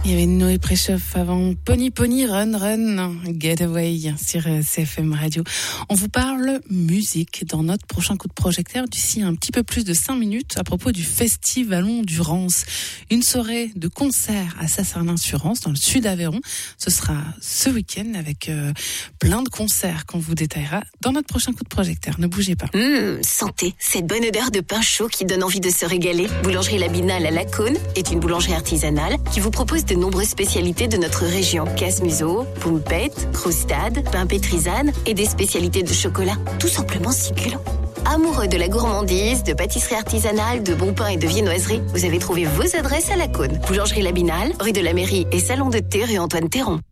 Il y avait Noé Préchoff avant Pony Pony Run Run Getaway sur CFM Radio. On vous parle musique dans notre prochain coup de projecteur d'ici un petit peu plus de 5 minutes à propos du Festivalon du Rance. Une soirée de concert à Sassarnin-sur-Rance dans le sud d'Aveyron. Ce sera ce week-end avec plein de concerts qu'on vous détaillera dans notre prochain coup de projecteur. Ne bougez pas. Sentez cette bonne odeur de pain chaud qui donne envie de se régaler. Boulangerie Labinale à La Cône est une boulangerie artisanale qui vous propose de nombreuses spécialités de notre région. Casse-museau, poumpette, croustade, pain pétrisane et des spécialités de chocolat. Tout simplement succulent. Amoureux de la gourmandise, de pâtisserie artisanale, de bon pain et de viennoiserie, vous avez trouvé vos adresses à La Cône. Boulangerie Labinale, rue de la Mairie et salon de thé rue Antoine Théron.